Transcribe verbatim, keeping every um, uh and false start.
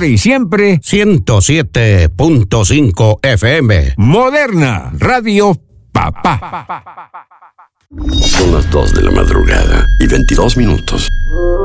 ahora y siempre, ciento siete punto cinco F M. Moderna Radio Papá. Son las dos de la madrugada y veintidós minutos.